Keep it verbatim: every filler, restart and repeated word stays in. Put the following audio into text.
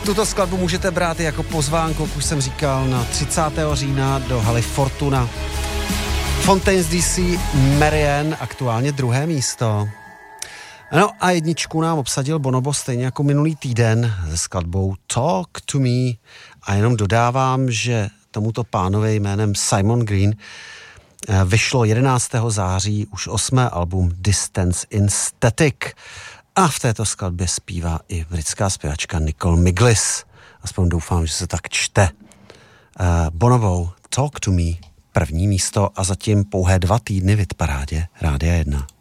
tuto skladbu můžete brát i jako pozvánku, jak už jsem říkal, na třicátého října do haly Fortuna. Fontaines D C, Marianne, aktuálně druhé místo. No a jedničku nám obsadil Bonobo stejně jako minulý týden se skladbou Talk to Me. A jenom dodávám, že tomuto pánovi jménem Simon Green vyšlo jedenáctého září už osmé album Distance in Static. A v této skladbě zpívá i britská zpěvačka Nicole Miglis. Aspoň doufám, že se tak čte. Bonobo Talk to Me, první místo a zatím pouhé dva týdny v hitparádě Rádia jedna.